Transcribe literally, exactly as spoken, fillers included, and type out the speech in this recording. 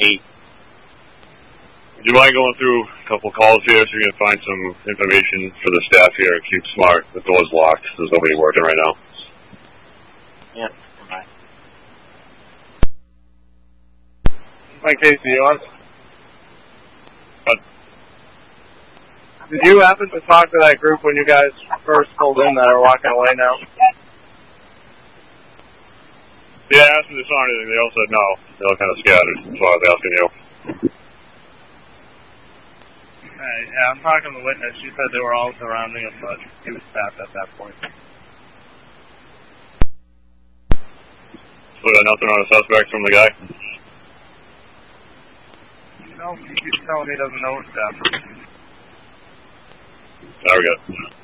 eight. Do you mind going through a couple calls here so you can find some information for the staff here and keep smart? The door's locked. There's nobody working right now. Yeah, bye. Hi, Casey, you on? But, Did you happen to talk to that group when you guys first pulled in that are walking away now? yeah, I asked them if they saw anything. They all said no. They all kind of scattered. That's why I was asking you. Hey, yeah, I'm talking to the witness. She said they were all surrounding him, but he was staffed at that point. So got nothing on the suspect from the guy? No, he keeps telling me he doesn't know what's happening. There we go.